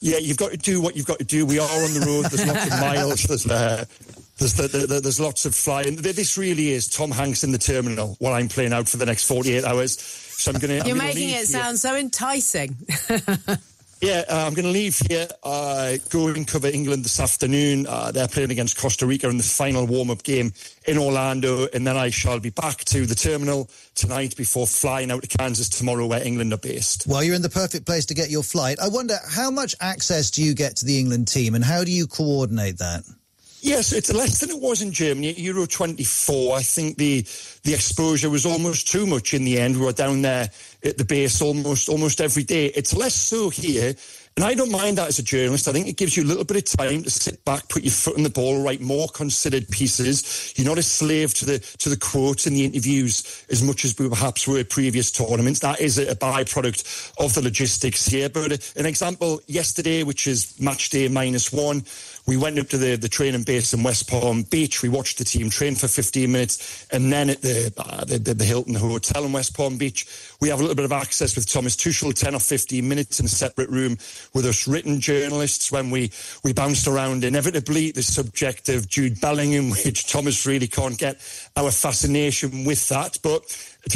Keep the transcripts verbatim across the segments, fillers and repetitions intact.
Yeah, you've got to do what you've got to do. We are on the road. There's lots of miles. There's uh, there's, the, the, the, there's lots of flying. This really is Tom Hanks in the terminal while I'm playing out for the next forty-eight hours. So I'm going to. You're making it sound so enticing. Yeah, uh, I'm going to leave here, uh, go and cover England this afternoon. Uh, they're playing against Costa Rica in the final warm-up game in Orlando, and then I shall be back to the terminal tonight before flying out to Kansas tomorrow, where England are based. Well, you're in the perfect place to get your flight. I wonder, how much access do you get to the England team, and how do you coordinate that? Yes, it's less than it was in Germany at Euro twenty-four. I think the the exposure was almost too much in the end. We were down there at the base almost almost every day. It's less so here, and I don't mind that as a journalist. I think it gives you a little bit of time to sit back, put your foot on the ball, write more considered pieces. You're not a slave to the to the quotes in the interviews as much as we perhaps were at previous tournaments. That is a, a byproduct of the logistics here. But an example yesterday, which is match day minus one, we went up to the, the training base in West Palm Beach. We watched the team train for fifteen minutes. And then at the, uh, the, the, the Hilton Hotel in West Palm Beach, we have a little bit of access with Thomas Tuchel, ten or fifteen minutes in a separate room with us written journalists when we, we bounced around inevitably the subject of Jude Bellingham, which Thomas really can't get our fascination with that. But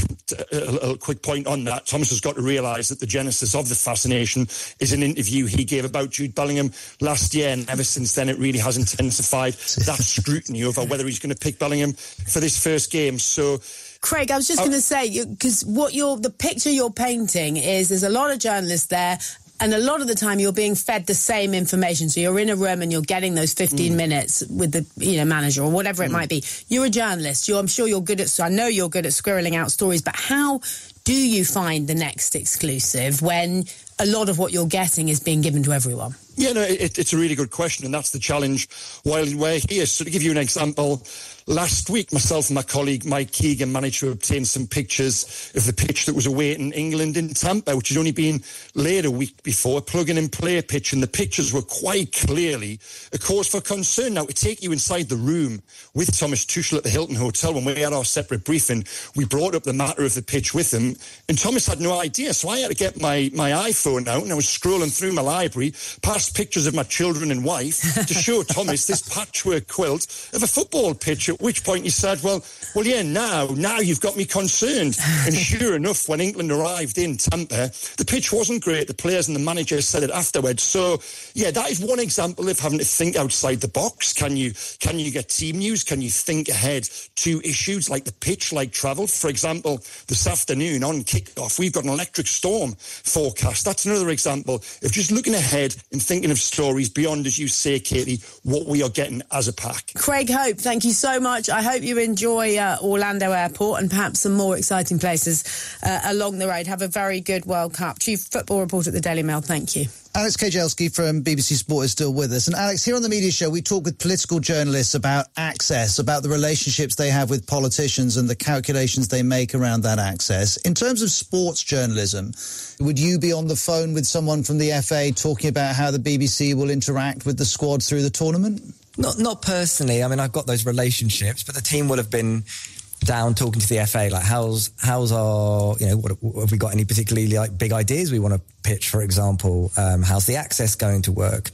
a, a quick point on that. Thomas has got to realise that the genesis of the fascination is an interview he gave about Jude Bellingham last year, and ever since then it really has intensified that scrutiny over whether he's going to pick Bellingham for this first game. So, Craig, I was just uh, going to say, because what you're the picture you're painting is there's a lot of journalists there. And a lot of the time you're being fed the same information. So you're in a room and you're getting those fifteen mm. minutes with the you know manager or whatever it mm. might be. You're a journalist. You're, I'm sure you're good at, so I know you're good at squirreling out stories, but how do you find the next exclusive when a lot of what you're getting is being given to everyone? Yeah, no, it, it's a really good question, and that's the challenge while we're here. So to give you an example, last week, myself and my colleague Mike Keegan managed to obtain some pictures of the pitch that was awaiting England in Tampa, which had only been laid a week before, a plug-in-and-play pitch, and the pictures were quite clearly a cause for concern. Now, to take you inside the room with Thomas Tuchel at the Hilton Hotel, when we had our separate briefing, we brought up the matter of the pitch with him, and Thomas had no idea, so I had to get my, my iPhone out, and I was scrolling through my library, past pictures of my children and wife, to show Thomas this patchwork quilt of a football pitch, at which point he said, well, well, yeah, now, now you've got me concerned. And sure enough, when England arrived in Tampa, the pitch wasn't great. The players and the manager said it afterwards. So, yeah, that is one example of having to think outside the box. Can you, can you get team news? Can you think ahead to issues like the pitch, like travel? For example, this afternoon on kickoff, we've got an electric storm forecast. That's another example of just looking ahead and thinking of stories beyond, as you say, Katie, what we are getting as a pack. Craig Hope, thank you so much. I hope you enjoy uh, Orlando Airport and perhaps some more exciting places uh, along the road. Have a very good World Cup. Chief Football Reporter at the Daily Mail, thank you. Alex Kajelski from B B C Sport is still with us. And Alex, here on the Media Show, we talk with political journalists about access, about the relationships they have with politicians and the calculations they make around that access. In terms of sports journalism, would you be on the phone with someone from the F A talking about how the B B C will interact with the squad through the tournament? Not not personally. I mean, I've got those relationships, but the team will have been down talking to the F A, like how's how's our, you know, what, have we got any particularly like big ideas we want to pitch, for example? Um, how's the access going to work?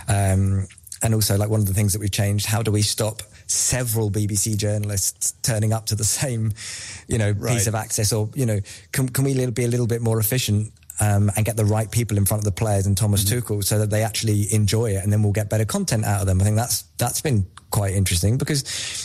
Um, and also, like, one of the things that we've changed, how do we stop several B B C journalists turning up to the same, you know, right. piece of access? Or, you know, can, can we be a little bit more efficient um, and get the right people in front of the players and Thomas mm-hmm. Tuchel so that they actually enjoy it, and then we'll get better content out of them? I think that's that's been quite interesting, because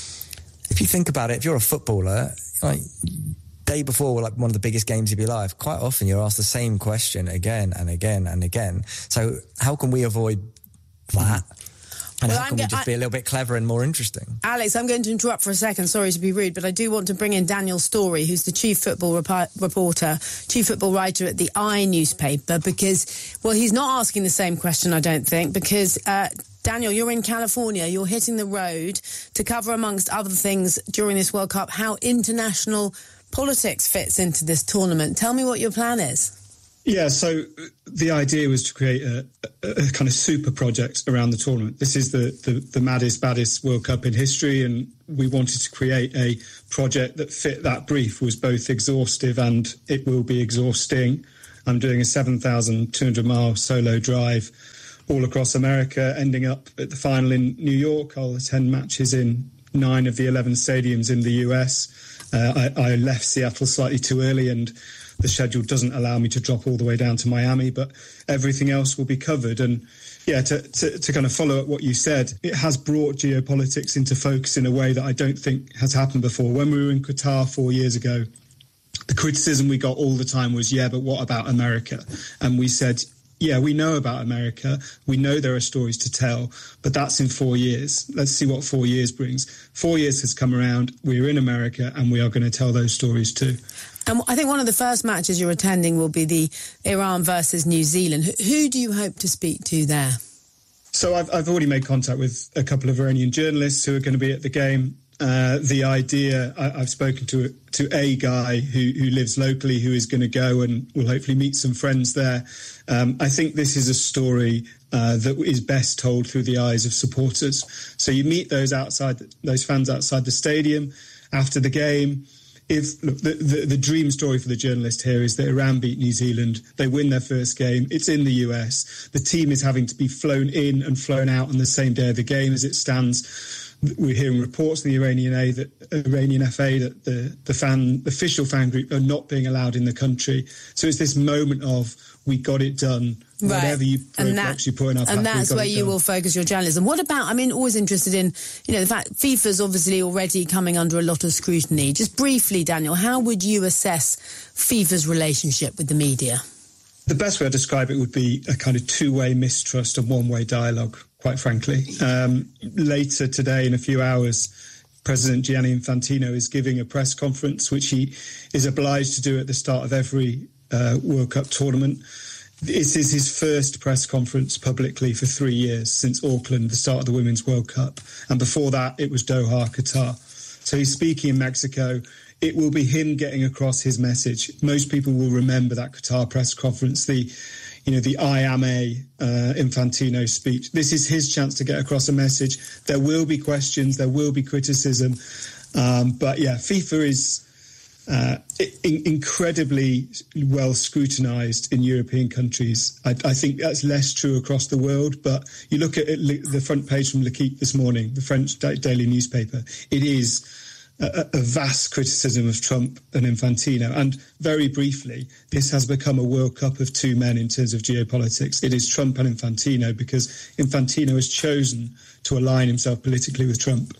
if you think about it, if you're a footballer, like day before like one of the biggest games of your life, quite often you're asked the same question again and again and again. So how can we avoid that? And well, how can I'm we just I, be a little bit clever and more interesting? Alex, I'm going to interrupt for a second. Sorry to be rude, but I do want to bring in Daniel Storey, who's the chief football rep- reporter, chief football writer at the I newspaper, because, well, he's not asking the same question, I don't think, because Uh, Daniel, you're in California. You're hitting the road to cover, amongst other things, during this World Cup, how international politics fits into this tournament. Tell me what your plan is. Yeah, so the idea was to create a, a, a kind of super project around the tournament. This is the, the, the maddest, baddest World Cup in history, and we wanted to create a project that fit that brief, was both exhaustive and it will be exhausting. I'm doing a seven thousand two hundred mile solo drive all across America, ending up at the final in New York. I'll attend matches in nine of the eleven stadiums in the U S. Uh, I, I left Seattle slightly too early, and the schedule doesn't allow me to drop all the way down to Miami, but everything else will be covered. And yeah, to, to, to kind of follow up what you said, it has brought geopolitics into focus in a way that I don't think has happened before. When we were in Qatar four years ago, the criticism we got all the time was, yeah, but what about America? And we said, yeah, we know about America. We know there are stories to tell, but that's in four years. Let's see what four years brings. Four years has come around. We're in America, and we are going to tell those stories too. And I think one of the first matches you're attending will be the Iran versus New Zealand. Who do you hope to speak to there? So I've, I've already made contact with a couple of Iranian journalists who are going to be at the game. Uh, the idea, I, I've spoken to to a guy who, who lives locally who is going to go and will hopefully meet some friends there. Um, I think this is a story uh, that is best told through the eyes of supporters. So you meet those outside, those fans outside the stadium after the game. If look, the, the, the dream story for the journalist here is that Iran beat New Zealand, they win their first game, it's in the U S, the team is having to be flown in and flown out on the same day of the game as it stands. We're hearing reports in the Iranian A that Iranian F A that the the fan the official fan group are not being allowed in the country. So it's this moment of we got it done. Right. Whatever you and that, you put in our and pack, that's where you done. will focus your journalism. What about? I mean, always interested in you know the fact FIFA's obviously already coming under a lot of scrutiny. Just briefly, Daniel, how would you assess FIFA's relationship with the media? The best way to describe it would be a kind of two-way mistrust and one-way dialogue, quite frankly. Um, later today, in a few hours, President Gianni Infantino is giving a press conference, which he is obliged to do at the start of every uh, World Cup tournament. This is his first press conference publicly for three years, since Auckland, the start of the Women's World Cup. And before that, it was Doha, Qatar. So he's speaking in Mexico. It will be him getting across his message. Most people will remember that Qatar press conference, the, you know, the I am a uh, Infantino speech. This is his chance to get across a message. There will be questions, there will be criticism, um, but yeah, FIFA is uh, in- incredibly well scrutinised in European countries. I, I think that's less true across the world, but you look at it, the front page from L'Équipe this morning, the French daily newspaper. It is A, a vast criticism of Trump and Infantino. And very briefly, this has become a World Cup of two men in terms of geopolitics. It is Trump and Infantino because Infantino has chosen to align himself politically with Trump.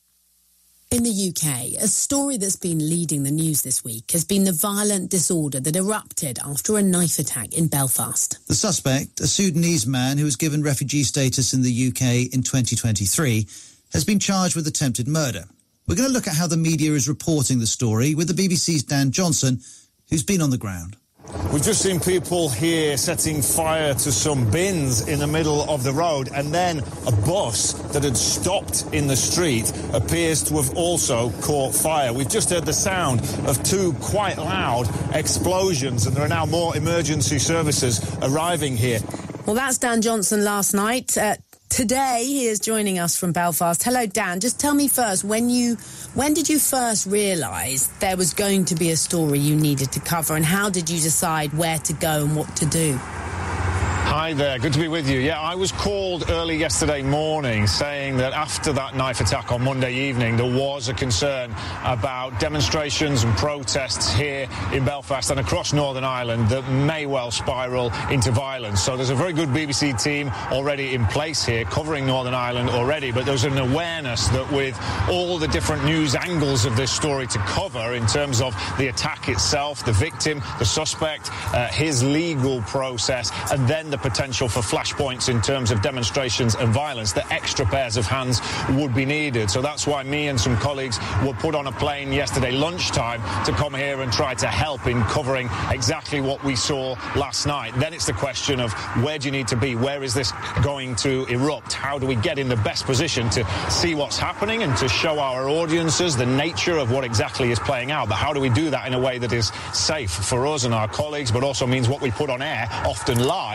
In the U K, a story that's been leading the news this week has been the violent disorder that erupted after a knife attack in Belfast. The suspect, a Sudanese man who was given refugee status in the U K in twenty twenty-three, has been charged with attempted murder. We're going to look at how the media is reporting the story with the B B C's Dan Johnson, who's been on the ground. We've just seen people here setting fire to some bins in the middle of the road, and then a bus that had stopped in the street appears to have also caught fire. We've just heard the sound of two quite loud explosions, and there are now more emergency services arriving here. Well, that's Dan Johnson last night. Uh, Today, he is joining us from Belfast. Hello, Dan. Just tell me first, when you, when did you first realise there was going to be a story you needed to cover, and how did you decide where to go and what to do? Hi there, good to be with you. Yeah, I was called early yesterday morning saying that after that knife attack on Monday evening, there was a concern about demonstrations and protests here in Belfast and across Northern Ireland that may well spiral into violence. So there's a very good B B C team already in place here covering Northern Ireland already, but there's an awareness that with all the different news angles of this story to cover in terms of the attack itself, the victim, the suspect, uh, his legal process, and then the potential for flashpoints in terms of demonstrations and violence, that extra pairs of hands would be needed. So that's why me and some colleagues were put on a plane yesterday lunchtime to come here and try to help in covering exactly what we saw last night. Then it's the question of where do you need to be? Where is this going to erupt? How do we get in the best position to see what's happening and to show our audiences the nature of what exactly is playing out? But how do we do that in a way that is safe for us and our colleagues, but also means what we put on air, often live, is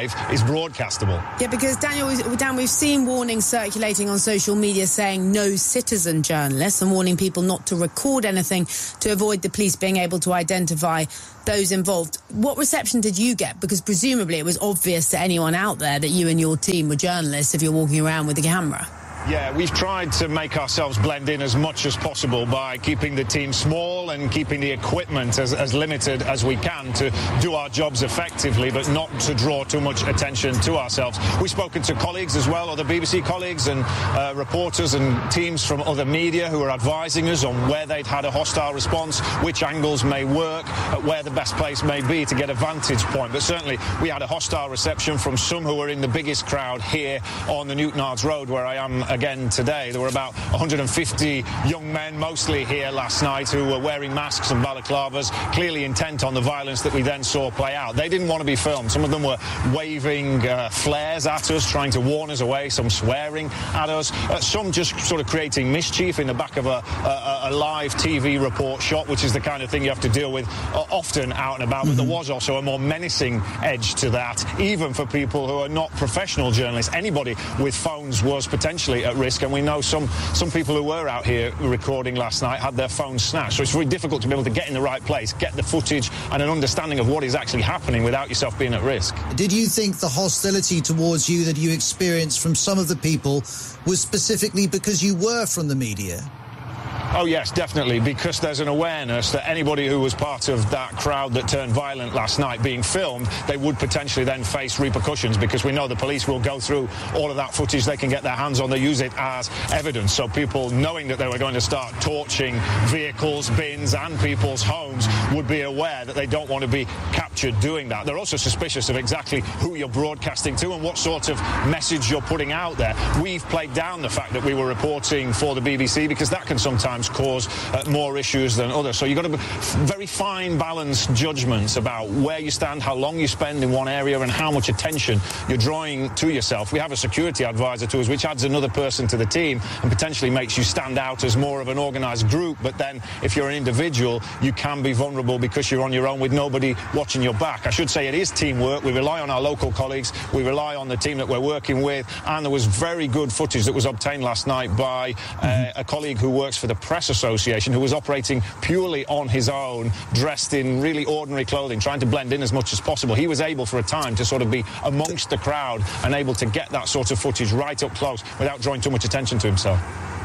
is broadcastable. Yeah, because Daniel, Dan, we've seen warnings circulating on social media saying no citizen journalists and warning people not to record anything to avoid the police being able to identify those involved. What reception did you get? Because presumably it was obvious to anyone out there that you and your team were journalists if you're walking around with a camera. Yeah, we've tried to make ourselves blend in as much as possible by keeping the team small and keeping the equipment as, as limited as we can to do our jobs effectively, but not to draw too much attention to ourselves. We've spoken to colleagues as well, other B B C colleagues and uh, reporters and teams from other media who are advising us on where they'd had a hostile response, which angles may work, where the best place may be to get a vantage point. But certainly we had a hostile reception from some who were in the biggest crowd here on the Newtonards Road, where I am again today. There were about one hundred fifty young men, mostly here last night, who were wearing masks and balaclavas, clearly intent on the violence that we then saw play out. They didn't want to be filmed. Some of them were waving uh, flares at us, trying to warn us away, some swearing at us, uh, some just sort of creating mischief in the back of a, a, a live T V report shot, which is the kind of thing you have to deal with uh, often out and about. Mm-hmm. But there was also a more menacing edge to that, even for people who are not professional journalists. Anybody with phones was potentially at risk, and we know some some people who were out here recording last night had their phones snatched. So it's really difficult to be able to get in the right place, get the footage and an understanding of what is actually happening without yourself being at risk. Did you think the hostility towards you that you experienced from some of the people was specifically because you were from the media? Oh, yes, definitely, because there's an awareness that anybody who was part of that crowd that turned violent last night being filmed, they would potentially then face repercussions, because we know the police will go through all of that footage they can get their hands on. They use it as evidence. So people, knowing that they were going to start torching vehicles, bins and people's homes, would be aware that they don't want to be captured doing that. They're also suspicious of exactly who you're broadcasting to and what sort of message you're putting out there. We've played down the fact that we were reporting for the B B C, because that can sometimes cause uh, more issues than others. So you've got to be very fine balanced judgments about where you stand, how long you spend in one area and how much attention you're drawing to yourself. We have a security advisor to us, which adds another person to the team and potentially makes you stand out as more of an organised group. But then if you're an individual, you can be vulnerable because you're on your own with nobody watching your back. I should say it is teamwork. We rely on our local colleagues. We rely on the team that we're working with. And there was very good footage that was obtained last night by uh, a colleague who works for the Press Association, who was operating purely on his own, dressed in really ordinary clothing, trying to blend in as much as possible. He was able for a time to sort of be amongst the crowd and able to get that sort of footage right up close without drawing too much attention to himself.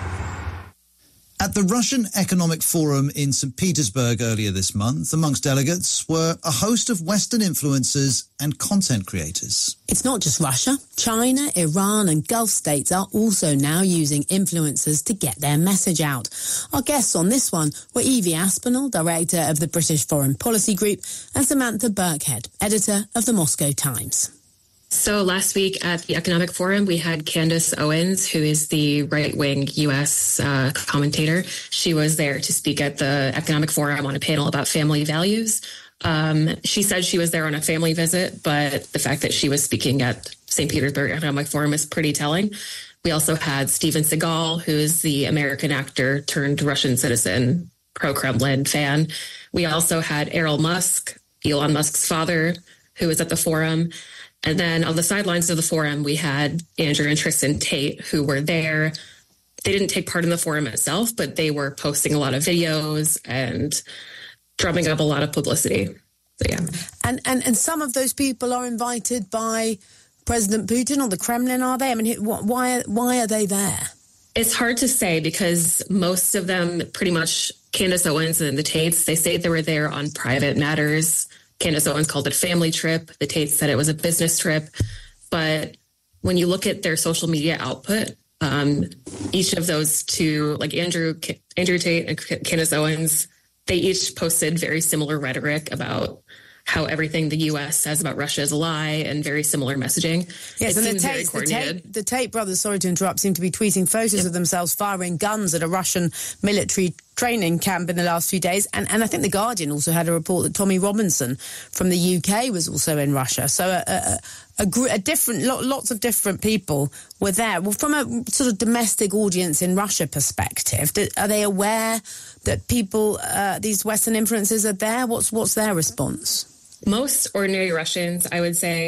At the Russian Economic Forum in Saint Petersburg earlier this month, amongst delegates were a host of Western influencers and content creators. It's not just Russia. China, Iran and Gulf states are also now using influencers to get their message out. Our guests on this one were Evie Aspinall, director of the British Foreign Policy Group, and Samantha Birkhead, editor of the Moscow Times. So last week at the Economic Forum, we had Candace Owens, who is the right-wing U S uh, commentator. She was there to speak at the Economic Forum on a panel about family values. Um, she said she was there on a family visit, but the fact that she was speaking at Saint Petersburg Economic Forum is pretty telling. We also had Steven Seagal, who is the American actor turned Russian citizen, pro-Kremlin fan. We also had Errol Musk, Elon Musk's father, who was at the forum. And then on the sidelines of the forum, we had Andrew and Tristan Tate, who were there. They didn't take part in the forum itself, but they were posting a lot of videos and drumming up a lot of publicity. So, yeah. And, and, and some of those people are invited by President Putin or the Kremlin, are they? I mean, why, why are they there? It's hard to say, because most of them, pretty much Candace Owens and the Tates, they say they were there on private matters. Candace Owens called it a family trip. The Tates said it was a business trip. But when you look at their social media output, um, each of those two, like Andrew, Andrew Tate and Candace Owens, they each posted very similar rhetoric about how everything the U S says about Russia is a lie, and very similar messaging. Yes, it and the Tate, the, Tate, the Tate brothers, sorry to interrupt, seem to be tweeting photos yep. of themselves firing guns at a Russian military training camp in the last few days. And, and I think The Guardian also had a report that Tommy Robinson from the U K was also in Russia. So a, a, a, gr- a different, lots of different people were there. Well, from a sort of domestic audience in Russia perspective, do, are they aware that people, uh, these Western influences are there? What's what's their response? Most ordinary Russians, I would say,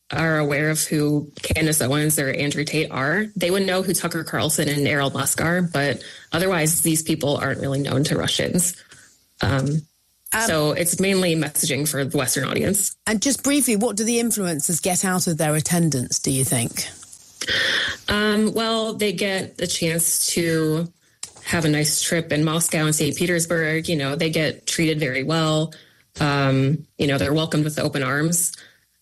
are aware of who Candace Owens or Andrew Tate are, they would know who Tucker Carlson and Errol Musk are, but otherwise these people aren't really known to Russians. Um, um, so it's mainly messaging for the Western audience. And just briefly, what do the influencers get out of their attendance, do you think? Um, well, they get a chance to have a nice trip in Moscow and Saint Petersburg. You know, they get treated very well. Um, you know, they're welcomed with open arms.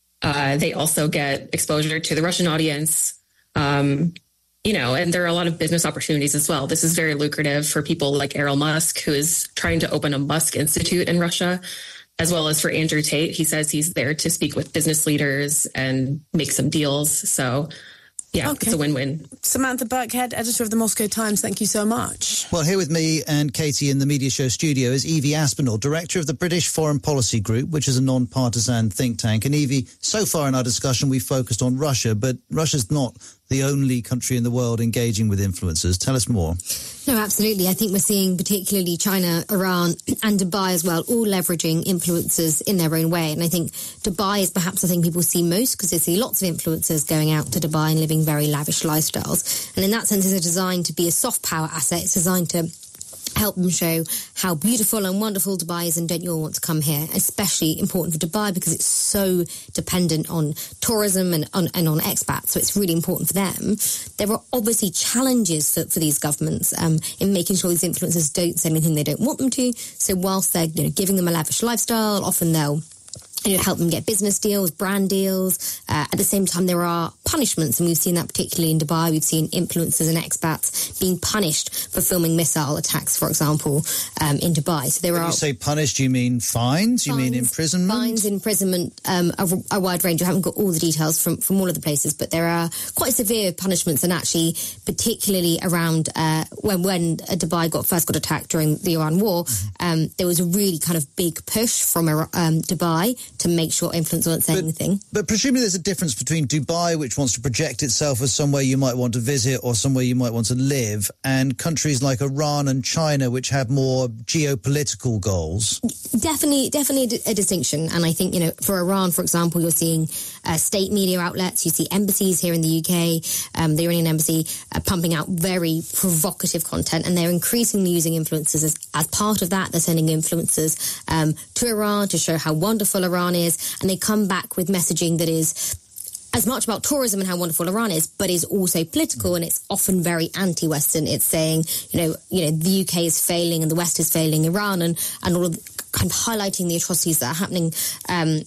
Uh, they also get exposure to the Russian audience, um, you know, and there are a lot of business opportunities as well. This is very lucrative for people like Errol Musk, who is trying to open a Musk Institute in Russia, as well as for Andrew Tate. He says he's there to speak with business leaders and make some deals. So, yeah, okay. It's a win-win. Samantha Birkhead, editor of the Moscow Times, thank you so much. Well, here with me and Katie in the Media Show studio is Evie Aspinall, director of the British Foreign Policy Group, which is a non-partisan think tank. And Evie, so far in our discussion, we've focused on Russia, but Russia's not the only country in the world engaging with influencers. Tell us more. No, absolutely. I think we're seeing particularly China, Iran and Dubai as well, all leveraging influencers in their own way. And I think Dubai is perhaps the thing people see most because they see lots of influencers going out to Dubai and living very lavish lifestyles. And in that sense, it's designed to be a soft power asset. It's designed to help them show how beautiful and wonderful Dubai is and don't you all want to come here. Especially important for Dubai because it's so dependent on tourism and on, and on expats, so it's really important for them. There are obviously challenges for, for these governments um, in making sure these influencers don't say anything they don't want them to. So whilst they're you know, giving them a lavish lifestyle, often they'll you know, help them get business deals, brand deals. Uh, at the same time, there are punishments, and we've seen that particularly in Dubai. We've seen influencers and expats being punished for filming missile attacks, for example, um, in Dubai. So there when are. you say punished, you mean fines? You fines, mean imprisonment? Fines, imprisonment, um, a, a wide range. I haven't got all the details from, from all of the places, but there are quite severe punishments, and actually, particularly around uh, when when Dubai got first got attacked during the Iran war, mm-hmm. um, there was a really kind of big push from um, Dubai to make sure influencers weren't saying but, anything. But presumably there's a difference between Dubai, which wants to project itself as somewhere you might want to visit or somewhere you might want to live, and countries like Iran and China, which have more geopolitical goals. Definitely, definitely a, a distinction. And I think, you know, for Iran, for example, you're seeing uh, state media outlets, you see embassies here in the U K, um, the Iranian embassy uh, pumping out very provocative content, and they're increasingly using influencers as, as part of that. They're sending influencers um, to Iran to show how wonderful Iran is, and they come back with messaging that is as much about tourism and how wonderful Iran is, but is also political, and it's often very anti-Western. It's saying, you know, you know, the U K is failing and the West is failing Iran, and, and all of the, kind of highlighting the atrocities that are happening um,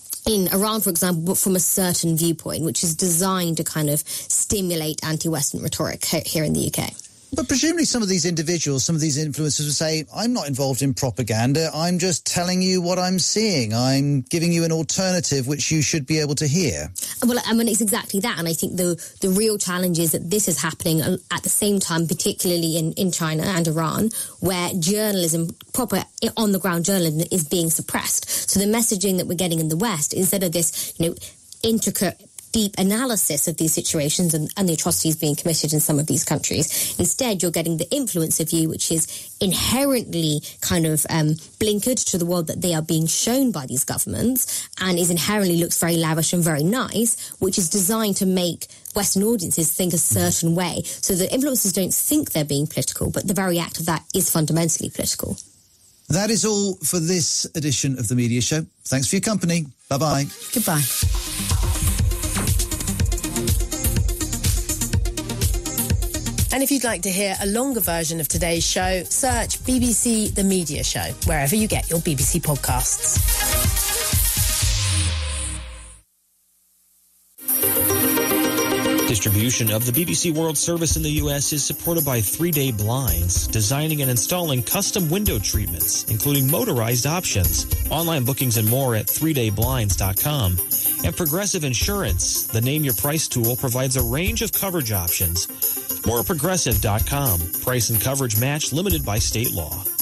in Iran, for example, but from a certain viewpoint, which is designed to kind of stimulate anti-Western rhetoric here in the U K. But presumably some of these individuals, some of these influencers would say, I'm not involved in propaganda, I'm just telling you what I'm seeing. I'm giving you an alternative which you should be able to hear. Well, I mean, it's exactly that. And I think the, the real challenge is that this is happening at the same time, particularly in, in China and Iran, where journalism, proper on-the-ground journalism is being suppressed. So the messaging that we're getting in the West, instead of this, you know, intricate deep analysis of these situations and, and the atrocities being committed in some of these countries. Instead, you're getting the influencer view, which is inherently kind of um, blinkered to the world that they are being shown by these governments, and is inherently looks very lavish and very nice, which is designed to make Western audiences think a certain way. So the influencers don't think they're being political, but the very act of that is fundamentally political. That is all for this edition of The Media Show. Thanks for your company. Bye-bye. Goodbye. And if you'd like to hear a longer version of today's show, search B B C The Media Show, wherever you get your B B C podcasts. Distribution of the B B C World Service in the U S is supported by Three Day Blinds, designing and installing custom window treatments, including motorized options. Online bookings and more at three day blinds dot com. And Progressive Insurance, the Name Your Price tool, provides a range of coverage options. More at progressive dot com. Price and coverage match limited by state law.